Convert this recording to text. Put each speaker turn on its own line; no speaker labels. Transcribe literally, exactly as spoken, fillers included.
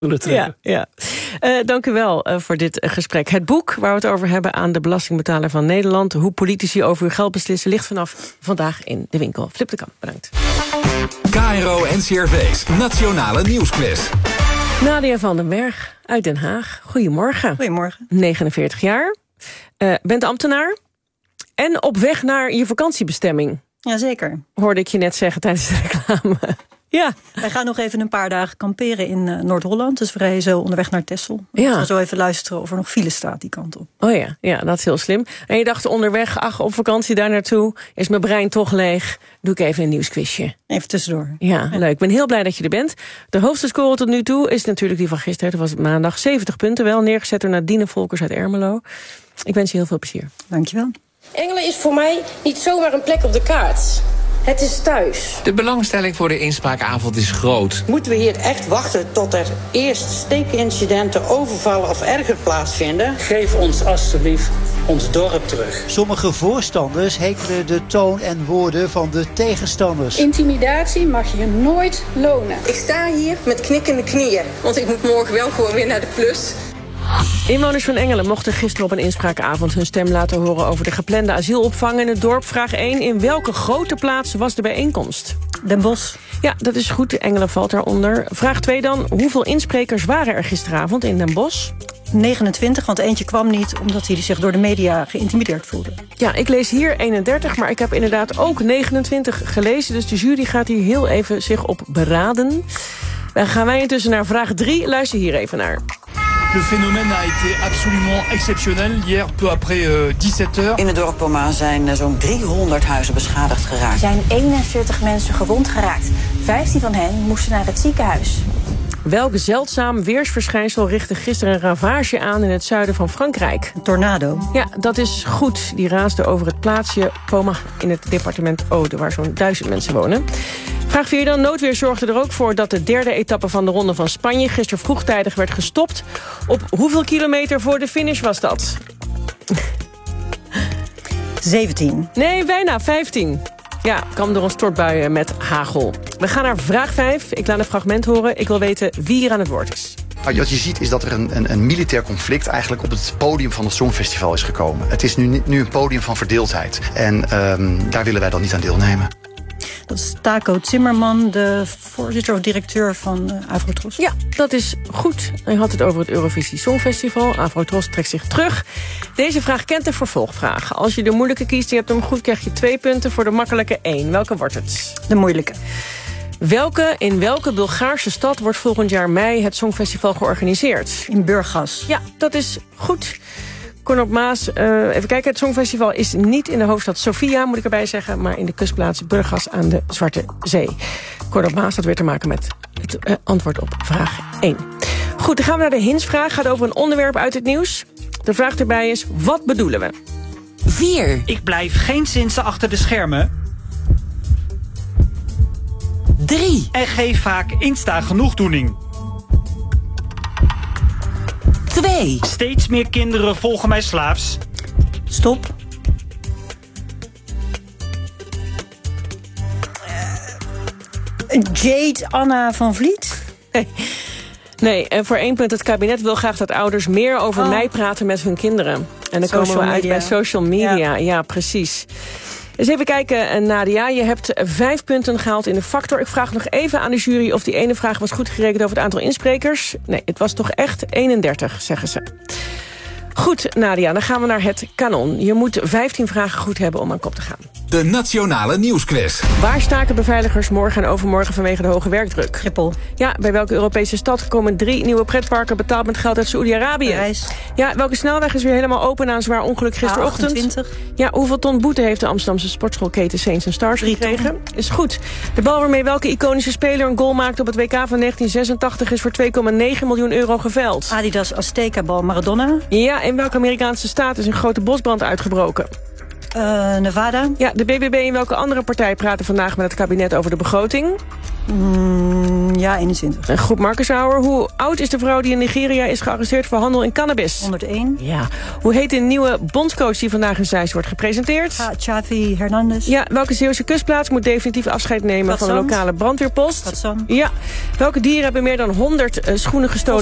Ja, ja. Uh, dank u wel uh, voor dit uh, gesprek. Het boek waar we het over hebben aan de belastingbetaler van Nederland... hoe politici over uw geld beslissen... ligt vanaf vandaag in de winkel. Flip de Kamp, bedankt.
K R O N C R V's Nationale Nieuwsquiz.
Nadia van den Berg uit Den Haag. Goedemorgen.
Goedemorgen.
negenenveertig jaar. Uh, bent ambtenaar. En op weg naar je vakantiebestemming.
Jazeker.
Hoorde ik je net zeggen tijdens de reclame. Ja.
Wij gaan nog even een paar dagen kamperen in uh, Noord-Holland. Dus we rijden zo onderweg naar Texel.
Ja.
We gaan zo even luisteren of er nog file staat die kant op.
Oh ja, ja, dat is heel slim. En je dacht onderweg, ach, op vakantie daar naartoe... is mijn brein toch leeg, doe ik even een nieuwsquizje.
Even tussendoor.
Ja, ja, leuk. Ik ben heel blij dat je er bent. De hoogste score tot nu toe is natuurlijk die van gisteren. Dat was het maandag. zeventig punten wel, neergezet door Nadine Volkers uit Ermelo. Ik wens je heel veel plezier.
Dankjewel.
Engelen is voor mij niet zomaar een plek op de kaart. Het is thuis.
De belangstelling voor de inspraakavond is groot.
Moeten we hier echt wachten tot er eerst steekincidenten, overvallen of erger plaatsvinden?
Geef ons alstublieft ons dorp terug.
Sommige voorstanders hekelen de toon en woorden van de tegenstanders.
Intimidatie mag je nooit lonen.
Ik sta hier met knikkende knieën, want ik moet morgen wel gewoon weer naar de plus.
Inwoners van Engelen mochten gisteren op een inspraakavond hun stem laten horen over de geplande asielopvang in het dorp. Vraag één, in welke grote plaats was de bijeenkomst?
Den Bosch.
Ja, dat is goed. Engelen valt daaronder. Vraag twee dan, hoeveel insprekers waren er gisteravond in Den Bosch?
negenentwintig, want eentje kwam niet omdat hij zich door de media geïntimideerd voelde.
Ja, ik lees hier eenendertig, maar ik heb inderdaad ook negenentwintig gelezen. Dus de jury gaat hier heel even zich op beraden. Dan gaan wij intussen naar vraag drie. Luister hier even naar.
Le phénomène a été absolument exceptionnel hier, peu après uh, dix-sept heures.
In het dorp Pomma zijn zo'n driehonderd huizen beschadigd geraakt.
Er zijn eenenveertig mensen gewond geraakt. vijftien van hen moesten naar het ziekenhuis.
Welk zeldzaam weersverschijnsel richtte gisteren een ravage aan in het zuiden van Frankrijk?
Een tornado.
Ja, dat is goed. Die raasde over het plaatsje Pomma in het departement Aude, waar zo'n duizend mensen wonen. Vraag vier dan. Noodweer zorgde er ook voor dat de derde etappe van de Ronde van Spanje gisteren vroegtijdig werd gestopt. Op hoeveel kilometer voor de finish was dat?
zeventien.
Nee, bijna vijftien. Ja, kwam door een stortbui met hagel. We gaan naar vraag vijf. Ik laat een fragment horen. Ik wil weten wie hier aan het woord is.
Wat je ziet is dat er een, een, een militair conflict eigenlijk op het podium van het Songfestival is gekomen. Het is nu, nu een podium van verdeeldheid. En um, daar willen wij dan niet aan deelnemen.
Dat is Taco Zimmerman, de voorzitter of directeur van uh, Afrotros.
Ja, dat is goed. Hij had het over het Eurovisie Songfestival. Afrotros trekt zich terug. Deze vraag kent de vervolgvraag. Als je de moeilijke kiest en je hebt hem goed, krijg je twee punten. Voor de makkelijke één. Welke wordt het?
De moeilijke.
Welke, in welke Bulgaarse stad wordt volgend jaar mei het Songfestival georganiseerd?
In Burgas.
Ja, dat is goed. Cornel Maas, uh, even kijken. Het Songfestival is niet in de hoofdstad Sofia, moet ik erbij zeggen, maar in de kustplaats Burgas aan de Zwarte Zee. Cornel Maas had weer te maken met het uh, antwoord op vraag één. Goed, dan gaan we naar de hintsvraag. Gaat over een onderwerp uit het nieuws. De vraag erbij is, wat bedoelen we?
vier. Ik blijf geen sinsen achter de schermen.
drie.
En geef vaak Insta genoegdoening.
twee.
Steeds meer kinderen volgen mij slaafs.
Stop. Uh, Jade Anna van Vliet?
Nee. Nee, en voor één punt, het kabinet wil graag dat ouders meer over
oh.
mij praten met hun kinderen. En dan
Social
komen we uit
media.
bij social media. Ja, ja precies. Dus even kijken, Nadia. Je hebt vijf punten gehaald in de factor. Ik vraag nog even aan de jury of die ene vraag was goed gerekend over het aantal insprekers. Nee, het was toch echt eenendertig, zeggen ze. Goed, Nadia, dan gaan we naar het kanon. Je moet vijftien vragen goed hebben om aan kop te gaan.
De Nationale Nieuwsquiz.
Waar staken beveiligers morgen en overmorgen vanwege de hoge werkdruk?
Schiphol.
Ja, bij welke Europese stad komen drie nieuwe pretparken betaald met geld uit Saoedi-Arabië?
Parijs.
Ja, welke snelweg is weer helemaal open na een zwaar ongeluk gisterochtend?
A achtentwintig.
Ja, hoeveel ton boete heeft de Amsterdamse sportschoolketen Saints and Stars
Drie
gekregen?
ton.
Is goed. De bal waarmee welke iconische speler een goal maakte op het W K van negentien zesentachtig is voor twee komma negen miljoen euro geveild.
Adidas Azteca bal Maradona.
Ja, in welke Amerikaanse staat is een grote bosbrand uitgebroken?
Uh, Nevada.
Ja, de B B B en welke andere partij praten vandaag met het kabinet over de begroting?
Mm, Mm, ja, eenentwintig.
Een goed Marcus-hour. Hoe oud is de vrouw die in Nigeria is gearresteerd voor handel in cannabis?
honderdéén.
Ja. Hoe heet de nieuwe bondscoach die vandaag in Zeist wordt gepresenteerd?
Ha, Xavi Hernandez.
Ja. Welke Zeeuwse kustplaats moet definitief afscheid nemen
Katzand.
van de lokale brandweerpost?
Katzand.
Ja. Welke dieren hebben meer dan honderd uh, schoenen gestolen